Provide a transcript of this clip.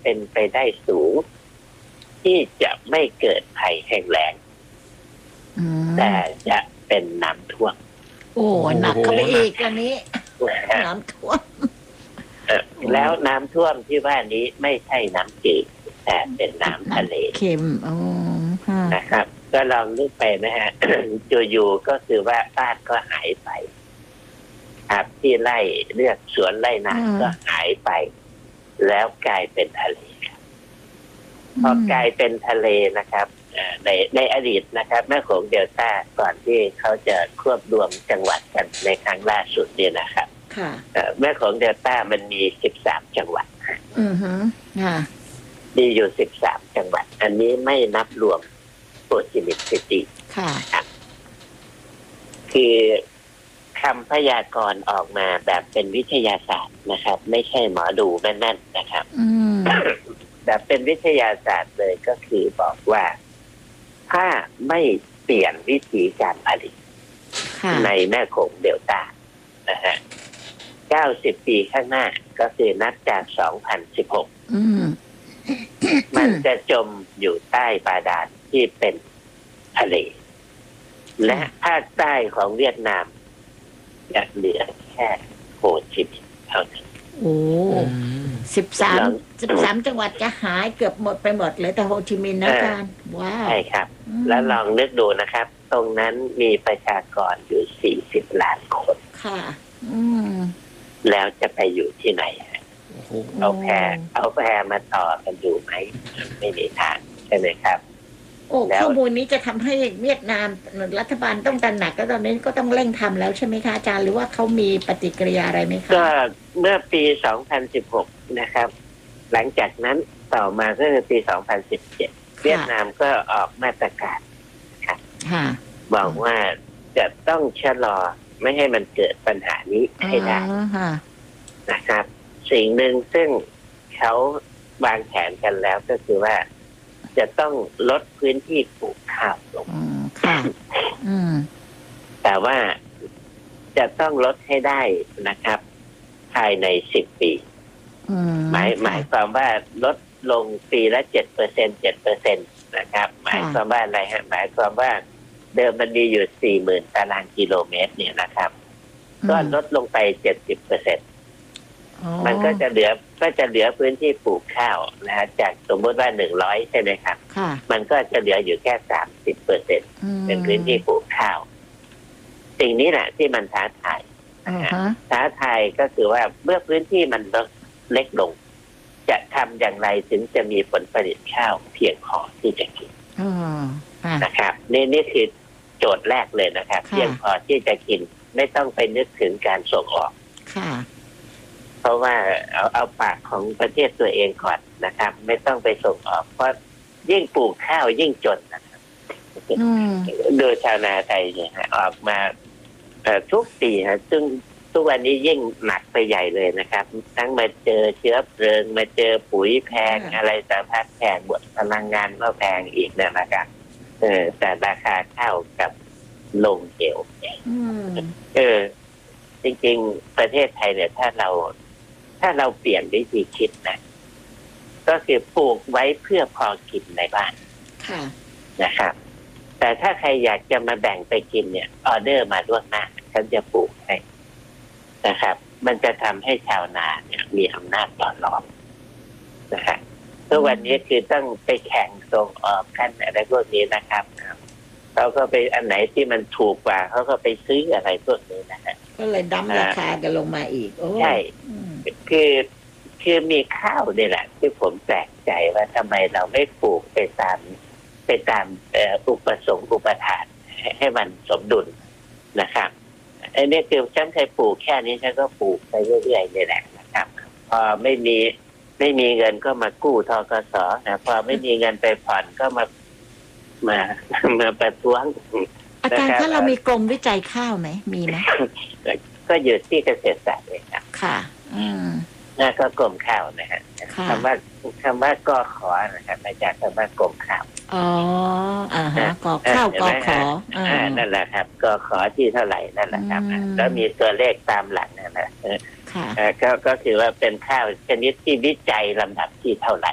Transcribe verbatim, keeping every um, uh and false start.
เป็นไปได้สูงที่จะไม่เกิดภัยแห้งแล้งแต่จะเป็นน้ำท่วมโอ้หนักเข้าไปอีกอันนี้น้ำท่วมแล้วน้ำท่วมที่ว่านี้ไม่ใช่น้ำจืดแต่เป็นน้ำทะเลเค็มอ๋อนะครับก็ลองนึกไปนะฮะ อยู่ๆก็คือว่าบ้านก็หายไปครับที่ไร่เลือกสวนไร่นาก็หายไปแล้วกลายเป็นทะเลครับพอกลายเป็นทะเลนะครับในในอดีตนะครับแม่โขงเดลต้าก่อนที่เขาจะควบรวมจังหวัดกันในครั้งล่าสุดเนี่ยนะครับแม่โขงเดลต้ามันมีสิบสามจังหวัดอือฮึค่ะมีอยู่สิบสามจังหวัดอันนี้ไม่นับรวมโฮจิมินห์ซิตี้ค่ะคือคำพยากรณ์ออกมาแบบเป็นวิทยาศาสตร์นะครับไม่ใช่หมอดูแม่นๆนะครับแบบเป็นวิทยาศาสตร์เลยก็คือบอกว่าถ้าไม่เปลี่ยนวิธีการผลิตในแม่โขงเดลต้านะฮะเก้าสิบปีข้างหน้าก็คือนับจากสองพันสิบหกมันจะจมอยู่ใต้บาดาลที่เป็นทะเลและภาคใต้ของเวียดนามจะเหลือแค่โฮจิมินห์เท่านั้นโอ้สิบสามสิบสามจังหวัดจะหายเกือบหมดไปหมดเลยแต่โฮจิมินห์นะอาจารย์ว้าวใช่ครับแล้วลองนึกดูนะครับตรงนั้นมีประชากรอยู่สี่สิบล้านคนค่ะอืมแล้วจะไปอยู่ที่ไหนเอาแพเอาแพมาต่อกันอยู่ไหมไม่มีทางใช่ไหมครับโอ้ข้อมูลนี้จะทำให้เวียดนามรัฐบาลต้องตระหนักแล้วตอนนี้ก็ต้องเร่งทำแล้วใช่ไหมคะอาจารย์หรือว่าเขามีปฏิกิริยาอะไรไหมคะก็เมื่อปีสองพันสิบหกนะครับหลังจากนั้นต่อมาก็คือปีสองพันสิบเจ็ดเวียดนามก็ออกมาตรการครับบอกว่าจะต้องชะลอไม่ให้มันเกิดปัญหานี้ให้ได้นะครับสิ่งหนึ่งซึ่งเขาวางแผนกันแล้วก็คือว่าจะต้องลดพื้นที่ปลูกข้าวลงแต่ว่าจะต้องลดให้ได้นะครับภายในสิบปีหมายหมายความว่าลดลงปีละเจ็ดเปอร์เซ็นต์เจ็ดเปอร์เซ็นต์นะครับหมายความว่าอะไรฮะหมายความว่าเดิมมันมีอยู่สี่หมื่นตารางกิโลเมตรเนี่ยนะครับก็ลดลงไปเจ็ดสิบเปอร์เซ็นต์มันก็จะเหลือก็จะเหลือพื้นที่ปลูกข้าวนะฮะจากสมมติว่าหนึ่งร้อยใช่ไหมครับมันก็จะเหลืออยู่แค่สามสิบเปอร์เซ็นต์เป็นพื้นที่ปลูกข้าวสิ่งนี้แหละที่มันท้าทายท้าทายก็คือว่าเมื่อพื้นที่มันเล็กลงจะทำอย่างไรถึงจะมีผลผลิตข้าวเพียงพอที่จะกินนะครับนี่นี่คือโจทย์แรกเลยนะครับเพียงพอที่จะกินไม่ต้องไปนึกถึงการส่งออกเพราะว่าเอาเอาปากของประเทศตัวเองก่อนนะครับไม่ต้องไปส่งออกเพราะยิ่งปลูกข้าวยิ่งจนนะครับโดยชาวนาไทยเนี่ยออกมาทุกปีนะซึ่งทุกวันนี้ยิ่งหนักไปใหญ่เลยนะครับทั้งมาเจอเชื้อเพลิงมาเจอปุ๋ยแพงอะไรสารพัดแพงหมดพลังงานก็แพงอีกเนี่ยนะครับเออแต่ราคาข้าวกับลงเหวเออจริงๆประเทศไทยเนี่ยถ้าเราถ้าเราเปลี่ยนวิธีคิดนะก็คือปลูกไว้เพื่อพอกินในบ้านนะครับแต่ถ้าใครอยากจะมาแบ่งไปกินเนี่ยออเดอร์มาล่วงหน้าฉันจะปลูกให้นะครับมันจะทำให้ชาวนาเนี่ยมีอำนาจต่อรองนะครับทุกวันนี้คือต้องไปแข่งส่งออกกันอะไรพวกนี้นะครับเขาก็ไปอันไหนที่มันถูกกว่าเขาก็ไปซื้ออะไรพวกนี้นะฮะก็เลยดั้มราคากันลงมาอีกใช่คือคือมีข้าวนี่แหละที่ผมแปลกใจว่าทำไมเราไม่ปลูกไปตามไปตามอุปสงค์อุปทานให้มันสมดุลนะครับไอ้นี่คือฉันเคยปลูกแค่นี้ฉันก็ปลูกไปเรื่อยๆนี่แหละนะครับพอไม่มีไม่มีเงินก็มากู้ธกส.นะพอไม่มีเงินไปผ่อนก็มามามาประท้วงอาจารย์ถ้าเรามีกรมวิจัยข้าวไหมมีไหมก็อยู่ที่เกษตรศาสตร์เลยครับค่ะอืมน่าก็กรมข้าวนะฮะคำว่าคำว่ากขอนะครับอาจารย์คำว่ากรมข้าวอ๋ออ่าฮะกข้าวกขออ่านั่นแหละครับกขอที่เท่าไหร่นั่นแหละครับแล้วมีตัวเลขตามหลังนั่นแหละค่ะก็ก็คือว่าเป็นข้าวชนิดที่วิจัยลำดับที่เท่าไหร่